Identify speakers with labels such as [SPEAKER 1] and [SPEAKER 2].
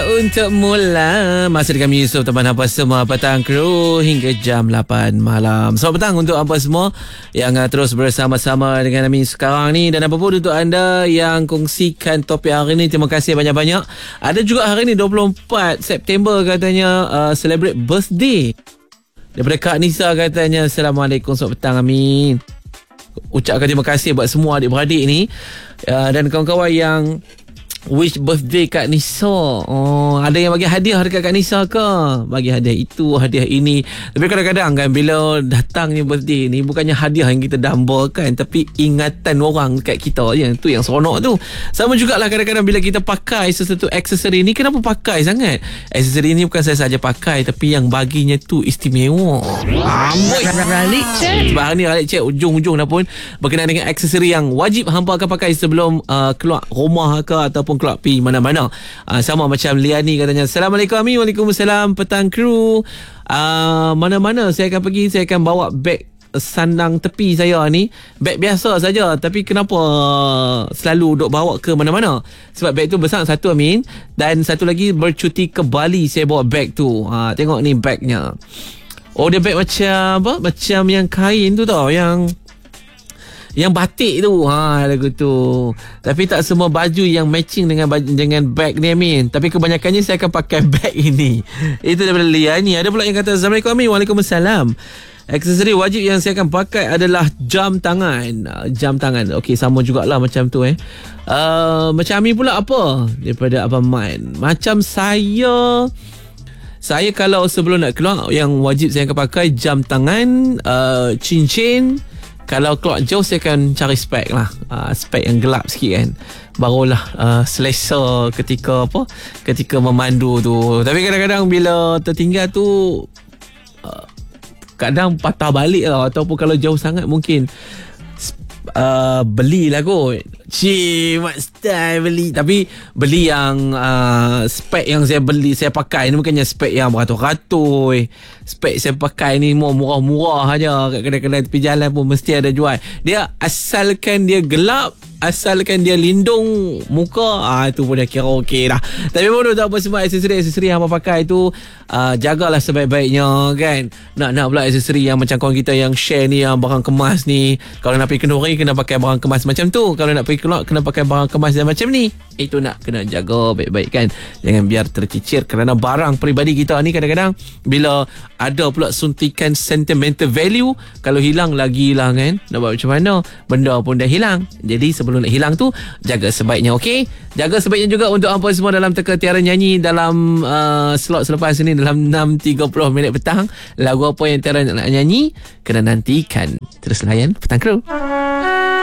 [SPEAKER 1] untuk mula. Masa dengan kami Yusof teman apa semua petang kru hingga jam 8 malam. Selamat petang untuk apa semua yang terus bersama-sama dengan kami sekarang ni. Dan apapun untuk anda yang kongsikan topik hari ni, terima kasih banyak-banyak. Ada juga hari ni 24 September katanya celebrate birthday daripada Kak Nisa katanya. Assalamualaikum, selamat petang Amin. Ucapkan terima kasih buat semua adik-beradik ni dan kawan-kawan yang wish birthday Kak Nisa. Ada yang bagi hadiah dekat Kak Nisa ke? Bagi hadiah itu, hadiah ini. Tapi kadang-kadang kan bila datangnya birthday ni, bukannya hadiah yang kita dambakan, tapi ingatan orang dekat kita je. Itu yang seronok tu. Sama jugalah kadang-kadang bila kita pakai sesuatu aksesori ni. Kenapa pakai sangat? Aksesori ni bukan saya saja pakai, tapi yang baginya tu istimewa. Ralik cek. Sebab hari ni Ralik cek ujung-ujung dah pun berkenaan dengan aksesori yang wajib hampa akan pakai sebelum keluar rumah ke ataupun keluar pergi mana-mana. Sama macam Liani katanya. Assalamualaikum Amin. Waalaikumsalam petang kru. Mana-mana saya akan pergi, saya akan bawa beg sandang tepi saya ni. Beg biasa saja, tapi kenapa selalu duk bawa ke mana-mana? Sebab beg tu besar satu Amin, dan satu lagi bercuti ke Bali saya bawa beg tu. Tengok ni begnya. Oh, dia beg macam apa? Macam yang kain tu tau, yang batik tu. Lagu tu. Tapi tak semua baju yang matching dengan bag ni Amin. Tapi kebanyakannya saya akan pakai bag ini. Itu daripada Liani. Ada pula yang kata Assalamualaikum Amin. Waalaikumsalam. Aksesori wajib yang saya akan pakai adalah jam tangan. Jam tangan. Okey, sama jugalah macam tu macam Amin pula apa? Daripada Abang Man. Macam saya kalau sebelum nak keluar, yang wajib saya akan pakai jam tangan, cincin. Kalau keluar jauh saya akan cari spek lah, spek yang gelap sikit kan, barulah selesa ketika memandu tu. Tapi kadang-kadang bila tertinggal tu kadang patah balik lah, ataupun kalau jauh sangat mungkin belilah kot. Mak style beli. Tapi beli yang spek yang saya pakai ni bukannya spek yang beratus-ratus. Spek saya pakai ni murah-murah aja. Kat kedai-kedai tepi jalan pun mesti ada jual. Dia asalkan dia gelap, asalkan dia lindung muka, itu pun dah kira okey dah. Tapi pun tak apa, semua aksesori yang abang pakai tu jagalah sebaik-baiknya kan. Nak pula aksesori yang macam kawan kita yang share ni, yang barang kemas ni. Kalau nak pergi kenduri kena pakai barang kemas macam tu. Kalau nak pergi keluar kena pakai barang kemas yang macam ni. Itu kena jaga baik-baik kan. Jangan biar tercicir, kerana barang peribadi kita ni kadang-kadang bila ada pula suntikan sentimental value, kalau hilang lagi lah kan. Nak buat macam mana? Benda pun dah hilang. Jadi sebelum nak hilang tu, jaga sebaiknya, okey? Jaga sebaiknya juga untuk apa semua dalam teka tiara nyanyi dalam slot selepas ini dalam 6.30 minit petang. Lagu apa yang tiara nak nyanyi, kena nantikan. Terus layan Petang Kru.